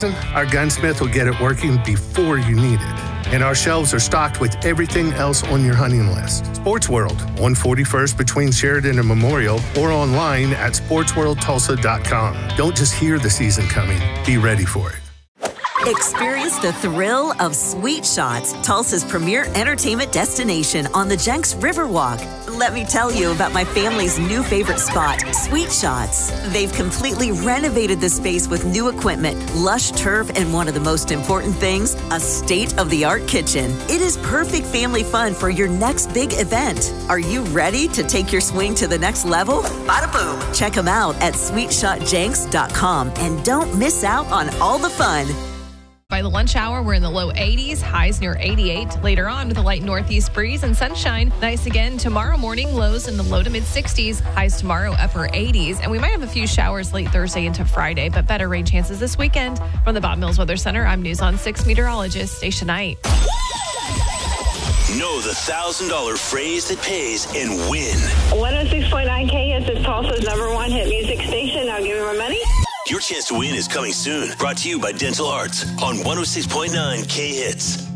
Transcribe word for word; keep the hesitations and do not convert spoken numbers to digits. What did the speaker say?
Our gunsmith will get it working before you need it. And our shelves are stocked with everything else on your hunting list. Sports World, one forty-first between Sheridan and Memorial, or online at sports world tulsa dot com. Don't just hear the season coming, be ready for it. Experience the thrill of Sweet Shots, Tulsa's premier entertainment destination on the Jenks Riverwalk. Let me tell you about my family's new favorite spot, Sweet Shots. They've completely renovated the space with new equipment, lush turf, and one of the most important things, a state-of-the-art kitchen. It is perfect family fun for your next big event. Are you ready to take your swing to the next level? Bada boom! Check them out at sweet shot jenks dot com and don't miss out on all the fun. By the lunch hour, we're in the low eighties, highs near eighty-eight. Later on, with a light northeast breeze and sunshine. Nice again tomorrow morning, lows in the low to mid sixties, highs tomorrow upper eighties. And we might have a few showers late Thursday into Friday, but better rain chances this weekend. From the Bob Mills Weather Center, I'm News on six meteorologist Stacia Knight. Know the one thousand dollars phrase that pays and win. one oh six point nine K Hits is Tulsa's number one hit music station. Now give me my money. Your chance to win is coming soon. Brought to you by Dental Arts on one oh six point nine K Hits.